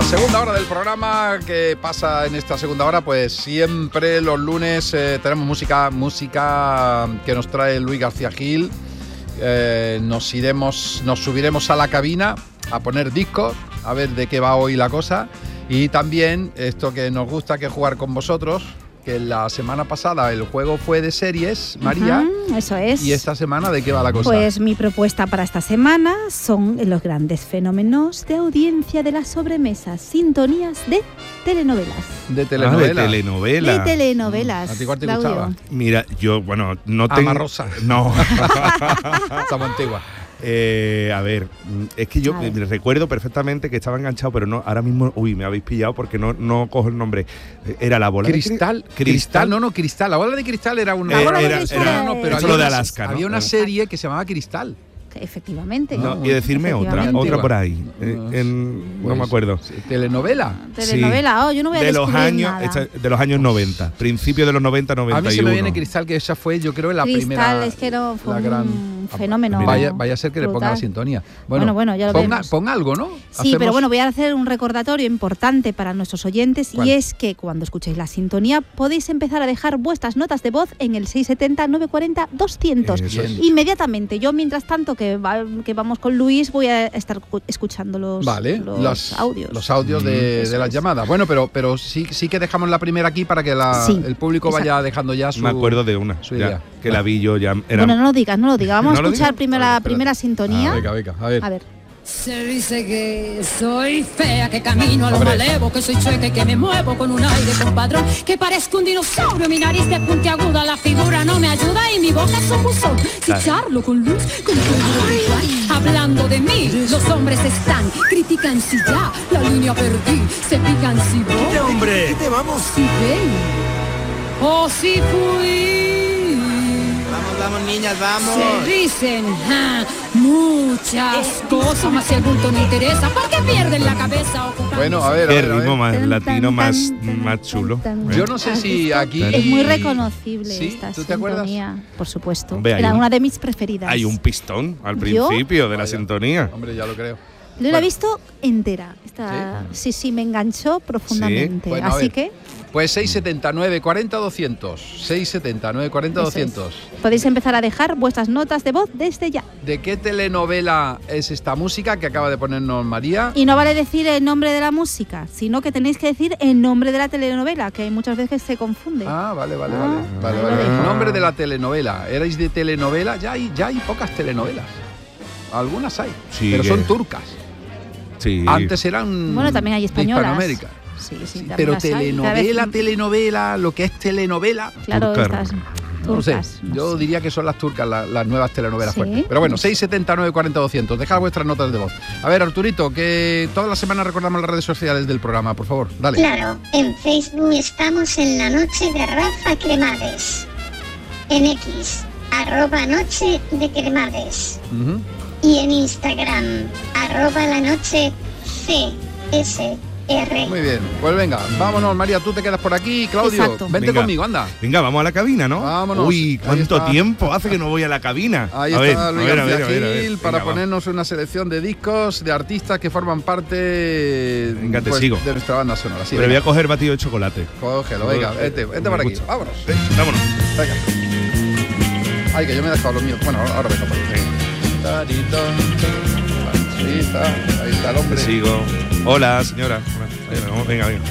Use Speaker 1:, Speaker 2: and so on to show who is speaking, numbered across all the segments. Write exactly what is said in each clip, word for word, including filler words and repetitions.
Speaker 1: Segunda hora del programa. ¿Qué pasa en esta segunda hora? Pues siempre los lunes eh, tenemos música, música que nos trae Luis García Gil. Eh, nos iremos, nos subiremos a la cabina a poner discos, a ver de qué va hoy la cosa. Y también esto que nos gusta, que es jugar con vosotros, que la semana pasada el juego fue de series, María.
Speaker 2: Uh-huh, eso es.
Speaker 1: ¿Y esta semana de qué va la cosa?
Speaker 2: Pues mi propuesta para esta semana son los grandes fenómenos de audiencia de las sobremesas, sintonías de telenovelas.
Speaker 1: De telenovelas.
Speaker 3: Ah, de telenovela.
Speaker 2: De telenovelas.
Speaker 1: ¿A ti cuál te
Speaker 2: Claudio?
Speaker 1: gustaba?
Speaker 3: Mira, yo, bueno, no tengo...
Speaker 1: Ama Rosa.
Speaker 3: No.
Speaker 1: Estamos antigua.
Speaker 3: Eh, a ver, es que yo
Speaker 2: A ver.
Speaker 3: recuerdo perfectamente que estaba enganchado, pero no, ahora mismo, uy, me habéis pillado porque no, no cojo el nombre. Era la bola
Speaker 1: Cristal,
Speaker 3: de
Speaker 1: cristal,
Speaker 3: cristal,
Speaker 1: no, no, cristal. La bola de cristal era una.
Speaker 3: Eh,
Speaker 2: bola de
Speaker 3: era,
Speaker 2: cristal
Speaker 3: era-
Speaker 2: no,
Speaker 1: pero
Speaker 3: eso
Speaker 1: había
Speaker 3: lo de
Speaker 1: una-
Speaker 3: Alaska, ¿no?
Speaker 1: Había una serie que se llamaba Cristal.
Speaker 2: Efectivamente.
Speaker 1: No,
Speaker 3: No, y decirme otra,
Speaker 2: Efectivamente.
Speaker 3: otra por ahí. Eh,
Speaker 1: No,
Speaker 3: en- no
Speaker 1: Pues,
Speaker 3: me acuerdo.
Speaker 1: sí, telenovela.
Speaker 2: Telenovela, oh, yo no voy a
Speaker 3: de los
Speaker 2: descubrir
Speaker 3: años,
Speaker 2: nada.
Speaker 3: esta- de los años noventa, principios de los noventa, noventa y uno.
Speaker 1: A mí se me viene Cristal, que esa fue, yo creo, la
Speaker 2: Cristal,
Speaker 1: primera.
Speaker 2: es que no, fue
Speaker 1: la
Speaker 2: un
Speaker 1: gran-
Speaker 2: fenómeno.
Speaker 1: Vaya, vaya a ser que le ponga
Speaker 2: brutal.
Speaker 1: la sintonía.
Speaker 2: Bueno, bueno, ya lo
Speaker 1: ponga,
Speaker 2: veremos.
Speaker 1: ponga algo, ¿no?
Speaker 2: Sí,
Speaker 1: Hacemos-
Speaker 2: pero bueno, voy a hacer un recordatorio importante para nuestros oyentes.
Speaker 1: ¿Cuál?
Speaker 2: Y es que cuando escuchéis la sintonía podéis empezar a dejar vuestras notas de voz en el seis siete cero, nueve cuatro cero, doscientos.
Speaker 3: Eso
Speaker 1: es.
Speaker 2: Inmediatamente. Yo, mientras tanto que, va- que vamos con Luis, voy a estar cu- escuchando los,
Speaker 1: Vale,
Speaker 2: los
Speaker 1: las-
Speaker 2: audios.
Speaker 1: Los audios de,
Speaker 2: Eso
Speaker 1: de las
Speaker 2: es.
Speaker 1: llamadas. Bueno, pero, pero sí, sí que dejamos la primera aquí para que la,
Speaker 2: Sí,
Speaker 1: el público
Speaker 2: exacto.
Speaker 1: vaya dejando ya su.
Speaker 3: Me acuerdo de una,
Speaker 1: su
Speaker 3: ya,
Speaker 1: idea.
Speaker 3: que la vi yo ya. Era,
Speaker 2: Bueno, no lo digas, no lo digas. Vamos
Speaker 3: ¿No
Speaker 2: a
Speaker 3: lo
Speaker 2: escuchar
Speaker 3: digo?
Speaker 2: primero
Speaker 1: Vale,
Speaker 2: la
Speaker 1: espérate.
Speaker 2: primera sintonía.
Speaker 1: Ah, venga, venga, a ver.
Speaker 2: A ver.
Speaker 4: Se dice que soy fea, que camino a lo
Speaker 1: Hombre.
Speaker 4: malevo, que soy chueca y que me muevo con un aire compadrón, que parezco un dinosaurio, mi nariz de puntiaguda, la figura no me ayuda y mi boca es un buzón. Si
Speaker 3: Claro.
Speaker 4: charlo con luz, con todo hablando de mí, los hombres están, critican si ya la línea perdí, se pican si voy,
Speaker 5: hombre! ¡Te vamos!
Speaker 4: si ven, o si fui.
Speaker 5: Vamos, vamos, niñas, vamos.
Speaker 4: Se dicen ja, muchas cosas, más si el bulto no interesa, ¿por qué pierden la cabeza? ocupando
Speaker 1: Bueno, a ver, a
Speaker 3: Qué
Speaker 1: ver, a ver.
Speaker 3: ritmo más
Speaker 2: Tan,
Speaker 3: latino,
Speaker 2: tan,
Speaker 3: más,
Speaker 2: tan,
Speaker 3: más
Speaker 2: tan,
Speaker 3: chulo.
Speaker 2: tan,
Speaker 1: Yo no sé
Speaker 2: ¿Has
Speaker 1: si
Speaker 2: visto?
Speaker 1: aquí.
Speaker 2: Es muy reconocible
Speaker 1: ¿Sí?
Speaker 2: esta
Speaker 1: ¿Tú te acuerdas?
Speaker 2: sintonía, por supuesto.
Speaker 3: Hombre, hay
Speaker 2: Era
Speaker 3: un-
Speaker 2: una de mis preferidas.
Speaker 3: Hay un pistón al
Speaker 2: ¿Yo?
Speaker 3: principio de la
Speaker 1: Vaya.
Speaker 3: sintonía.
Speaker 1: Hombre, ya lo creo.
Speaker 2: Yo la
Speaker 1: Bueno.
Speaker 2: he visto entera. Esta, sí. sí, me enganchó profundamente.
Speaker 1: Bueno, a
Speaker 2: Así
Speaker 1: ver.
Speaker 2: que
Speaker 1: Pues seis siete nueve, cuarenta, doscientos. seis siete nueve, cuarenta,
Speaker 2: Eso es.
Speaker 1: doscientos.
Speaker 2: podéis empezar a dejar vuestras notas de voz desde ya.
Speaker 1: ¿De qué telenovela es esta música que acaba de ponernos María?
Speaker 2: Y no vale decir el nombre de la música, sino que tenéis que decir el nombre de la telenovela, que muchas veces se confunde.
Speaker 1: Ah, vale, vale,
Speaker 2: Ah,
Speaker 1: vale. vale,
Speaker 2: ahí
Speaker 1: vale.
Speaker 2: lo
Speaker 1: El
Speaker 2: dejo.
Speaker 1: nombre de la telenovela. ¿Erais de telenovela? Ya hay, ya hay pocas telenovelas. Algunas hay,
Speaker 3: Sí,
Speaker 1: pero
Speaker 3: que-
Speaker 1: son turcas.
Speaker 3: Sí.
Speaker 1: Antes eran
Speaker 2: Bueno, también hay
Speaker 1: de
Speaker 2: españolas.
Speaker 1: Hispanoamérica.
Speaker 2: Sí, sí, también
Speaker 1: Pero
Speaker 2: las hay. Cada
Speaker 1: telenovela,
Speaker 2: vez-
Speaker 1: telenovela, lo que es telenovela,
Speaker 2: Claro,
Speaker 3: Turcar.
Speaker 2: estas
Speaker 1: no sé.
Speaker 2: turcas, no
Speaker 1: Yo
Speaker 2: sé.
Speaker 1: diría que son las turcas, la- las nuevas telenovelas
Speaker 2: Sí.
Speaker 1: fuertes. Pero bueno,
Speaker 2: No sé.
Speaker 1: seis siete nueve, cuarenta, doscientos. Dejad vuestras notas de voz. A ver, Arturito, que toda la semana recordamos las redes sociales del programa, por favor. Dale.
Speaker 6: Claro, en Facebook estamos en la noche de Rafa Cremades. En X, arroba noche de Cremades.
Speaker 1: Ujú.
Speaker 6: Y en Instagram, arroba la noche C S R.
Speaker 1: Muy bien, pues venga, vámonos, María, tú te quedas por aquí. Claudio,
Speaker 2: Exacto.
Speaker 1: vente
Speaker 3: Venga.
Speaker 1: conmigo, anda.
Speaker 3: Venga, vamos a la cabina, ¿no?
Speaker 1: Vámonos.
Speaker 3: Uy,
Speaker 1: Ahí
Speaker 3: ¿cuánto
Speaker 1: está.
Speaker 3: tiempo hace que no voy a la cabina?
Speaker 1: Ahí
Speaker 3: a ver,
Speaker 1: está
Speaker 3: a
Speaker 1: Luis
Speaker 3: ver, a ver,
Speaker 1: García
Speaker 3: a ver, a ver.
Speaker 1: Gil
Speaker 3: Venga,
Speaker 1: para
Speaker 3: va.
Speaker 1: ponernos una selección de discos de artistas que forman parte
Speaker 3: Venga, te
Speaker 1: pues,
Speaker 3: sigo.
Speaker 1: de nuestra banda sonora. Sí,
Speaker 3: Pero voy
Speaker 1: venga,
Speaker 3: a coger batido de chocolate.
Speaker 1: cógelo, venga,
Speaker 3: Eh,
Speaker 1: vete, vete
Speaker 3: me
Speaker 1: por aquí,
Speaker 3: gusta.
Speaker 1: vámonos.
Speaker 3: Eh, vámonos.
Speaker 1: Venga. Ay, que yo me he dejado lo mío. Bueno, ahora, ahora vengo por aquí. Tarito, ahí está, ahí está el hombre.
Speaker 3: Te sigo. Hola, señora. Hola. Vamos, Venga, venga.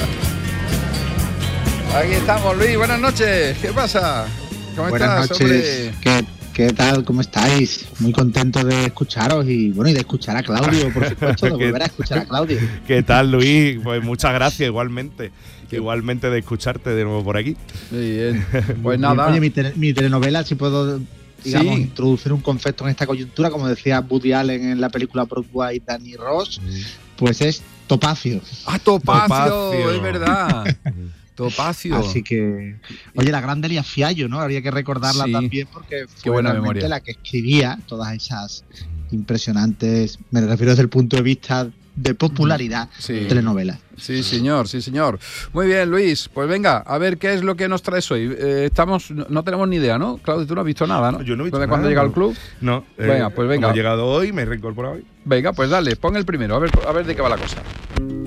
Speaker 1: Aquí estamos, Luis, buenas noches. ¿Qué pasa? ¿Cómo
Speaker 7: Buenas
Speaker 1: estás,
Speaker 7: noches.
Speaker 1: hombre?
Speaker 7: ¿Qué, ¿Qué tal? ¿Cómo estáis? Muy contento de escucharos y bueno, y de escuchar a Claudio, por supuesto, de
Speaker 3: ¿Qué-
Speaker 7: volver a escuchar a Claudio.
Speaker 3: ¿Qué tal, Luis? Pues muchas gracias, igualmente. Igualmente de escucharte de nuevo por aquí.
Speaker 1: Muy bien. Pues nada.
Speaker 7: Oye, mi, tele- mi telenovela, si puedo, digamos,
Speaker 1: Sí.
Speaker 7: introducir un concepto en esta coyuntura, como decía Woody Allen en la película Broadway y Danny Ross, pues es Topacio.
Speaker 1: Ah, Topacio,
Speaker 3: Topacio.
Speaker 1: es verdad. Topacio.
Speaker 7: Así que, oye, la gran Delia Fiallo, ¿no? Habría que recordarla
Speaker 1: Sí.
Speaker 7: también porque
Speaker 1: Qué
Speaker 7: fue
Speaker 1: buena
Speaker 7: realmente
Speaker 1: memoria.
Speaker 7: la que escribía todas esas impresionantes, me refiero desde el punto de vista de popularidad,
Speaker 1: Sí.
Speaker 7: telenovelas.
Speaker 1: Sí, señor, sí, señor. Muy bien, Luis. Pues venga, a ver qué es lo que nos traes hoy. Eh, estamos, no, no tenemos ni idea, ¿no? Claudio, tú no has visto nada, ¿no?
Speaker 3: Yo no he visto
Speaker 1: ¿De
Speaker 3: nada,
Speaker 1: cuándo llega
Speaker 3: no.
Speaker 1: al club?
Speaker 3: No.
Speaker 1: Venga, pues venga.
Speaker 3: Como he llegado hoy, me he reincorporado hoy.
Speaker 1: Venga, pues dale, pon el primero, a ver, a ver de qué va la cosa.